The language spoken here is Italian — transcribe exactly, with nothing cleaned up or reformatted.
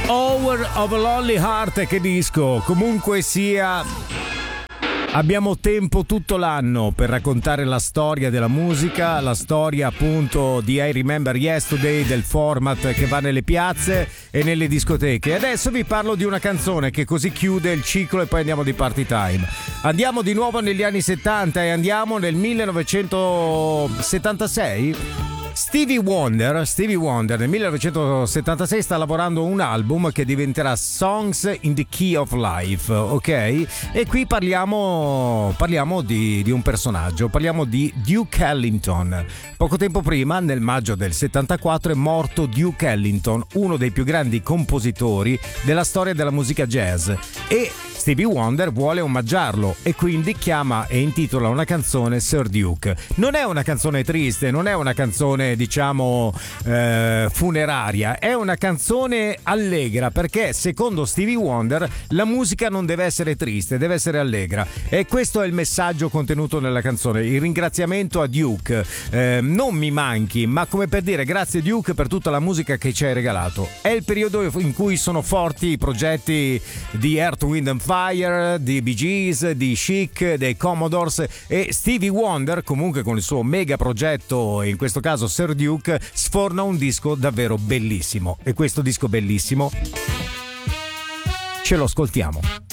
Hour of a Lonely Heart, che disco. Comunque sia, abbiamo tempo tutto l'anno per raccontare la storia della musica, la storia appunto di I Remember Yesterday, del format che va nelle piazze e nelle discoteche. Adesso vi parlo di una canzone che così chiude il ciclo e poi andiamo di party time. Andiamo di nuovo negli anni settanta e andiamo nel millenovecentosettantasei. Stevie Wonder, Stevie Wonder nel millenovecentosettantasei sta lavorando un album che diventerà Songs in the Key of Life, ok? E qui parliamo, parliamo di, di un personaggio, parliamo di Duke Ellington. Poco tempo prima, nel maggio del settantaquattro, è morto Duke Ellington, uno dei più grandi compositori della storia della musica jazz, e Stevie Wonder vuole omaggiarlo e quindi chiama e intitola una canzone Sir Duke. Non è una canzone triste, non è una canzone diciamo eh, funeraria, è una canzone allegra, perché secondo Stevie Wonder la musica non deve essere triste, deve essere allegra, e questo è il messaggio contenuto nella canzone. Il ringraziamento a Duke, eh, non mi manchi, ma come per dire grazie Duke per tutta la musica che ci hai regalato. È il periodo in cui sono forti i progetti di Earth, Wind and Fire, di Bee Gees, di Chic, dei Commodores, e Stevie Wonder comunque con il suo mega progetto, in questo caso Sir Duke, sforna un disco davvero bellissimo, e questo disco bellissimo ce lo ascoltiamo.